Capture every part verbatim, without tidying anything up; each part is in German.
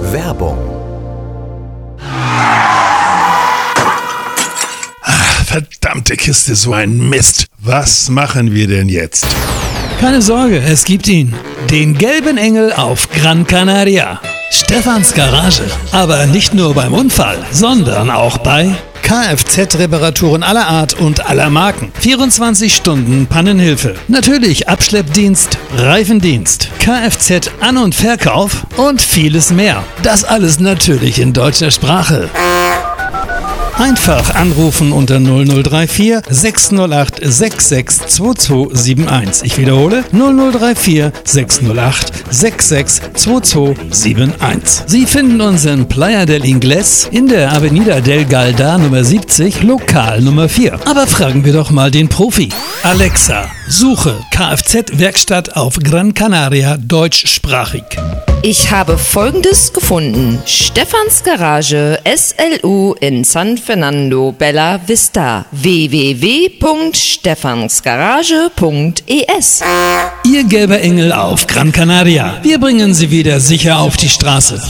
Werbung. Ach, verdammte Kiste, so ein Mist. Was machen wir denn jetzt? Keine Sorge, es gibt ihn. Den gelben Engel auf Gran Canaria. Stefans Garage. Aber nicht nur beim Unfall, sondern auch bei Kfz-Reparaturen aller Art und aller Marken. vierundzwanzig Stunden Pannenhilfe. Natürlich Abschleppdienst, Reifendienst, Kfz-An- und Verkauf und vieles mehr. Das alles natürlich in deutscher Sprache. Einfach anrufen unter null null drei vier sechs null acht sechs sechs zwei zwei sieben eins. Ich wiederhole null null drei vier sechs null acht sechs sechs zwei zwei sieben eins. Sie finden uns in Playa del Ingles in der Avenida del Galda Nummer siebzig, Lokal Nummer vier. Aber fragen wir doch mal den Profi. Alexa, suche Kfz-Werkstatt auf Gran Canaria deutschsprachig. Ich habe Folgendes gefunden. Stefans Garage S L U in San Fernando Bella Vista. w w w punkt stefansgarage punkt e s. Ihr gelber Engel auf Gran Canaria. Wir bringen Sie wieder sicher auf die Straße.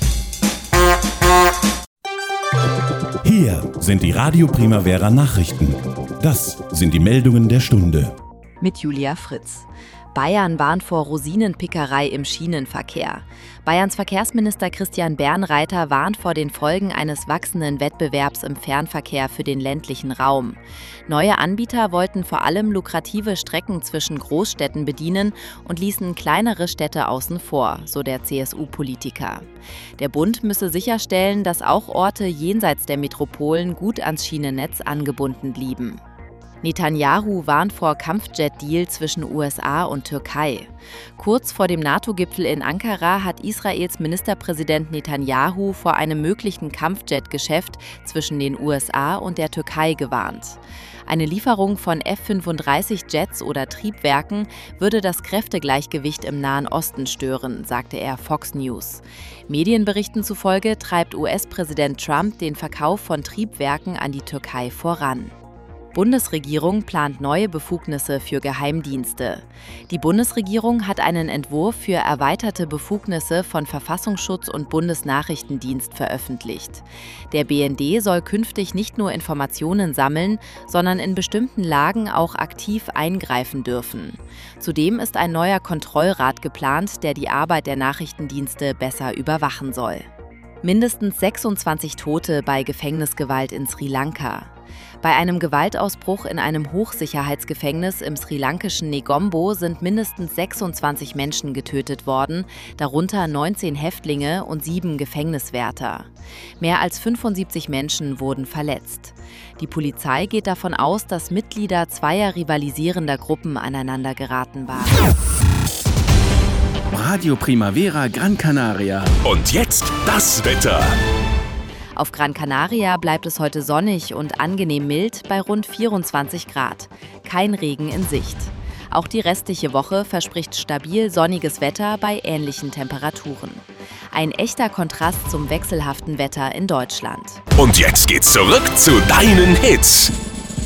Hier sind die Radio Primavera Nachrichten. Das sind die Meldungen der Stunde. Mit Julia Fritz. Bayern warnt vor Rosinenpickerei im Schienenverkehr. Bayerns Verkehrsminister Christian Bernreiter warnt vor den Folgen eines wachsenden Wettbewerbs im Fernverkehr für den ländlichen Raum. Neue Anbieter wollten vor allem lukrative Strecken zwischen Großstädten bedienen und ließen kleinere Städte außen vor, so der C S U-Politiker. Der Bund müsse sicherstellen, dass auch Orte jenseits der Metropolen gut ans Schienennetz angebunden blieben. Netanyahu warnt vor Kampfjet-Deal zwischen U S A und Türkei. Kurz vor dem NATO-Gipfel in Ankara hat Israels Ministerpräsident Netanyahu vor einem möglichen Kampfjet-Geschäft zwischen den U S A und der Türkei gewarnt. Eine Lieferung von F fünfunddreißig Jets oder Triebwerken würde das Kräftegleichgewicht im Nahen Osten stören, sagte er Fox News. Medienberichten zufolge treibt U S-Präsident Trump den Verkauf von Triebwerken an die Türkei voran. Bundesregierung plant neue Befugnisse für Geheimdienste. Die Bundesregierung hat einen Entwurf für erweiterte Befugnisse von Verfassungsschutz und Bundesnachrichtendienst veröffentlicht. Der B N D soll künftig nicht nur Informationen sammeln, sondern in bestimmten Lagen auch aktiv eingreifen dürfen. Zudem ist ein neuer Kontrollrat geplant, der die Arbeit der Nachrichtendienste besser überwachen soll. Mindestens sechsundzwanzig Tote bei Gefängnisgewalt in Sri Lanka. Bei einem Gewaltausbruch in einem Hochsicherheitsgefängnis im sri-lankischen Negombo sind mindestens sechsundzwanzig Menschen getötet worden, darunter neunzehn Häftlinge und sieben Gefängniswärter. Mehr als fünfundsiebzig Menschen wurden verletzt. Die Polizei geht davon aus, dass Mitglieder zweier rivalisierender Gruppen aneinander geraten waren. Radio Primavera Gran Canaria. Und jetzt das Wetter. Auf Gran Canaria bleibt es heute sonnig und angenehm mild bei rund vierundzwanzig Grad. Kein Regen in Sicht. Auch die restliche Woche verspricht stabil sonniges Wetter bei ähnlichen Temperaturen. Ein echter Kontrast zum wechselhaften Wetter in Deutschland. Und jetzt geht's zurück zu deinen Hits.